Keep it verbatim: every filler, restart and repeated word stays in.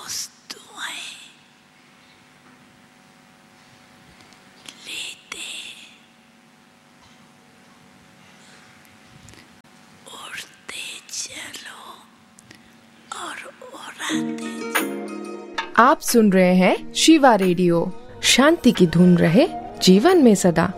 वस्तुएं लेते उड़ते चलो और उड़ाते चलो। आप सुन रहे हैं शिवा रेडियो। शांति की धुन रहे जीवन में सदा।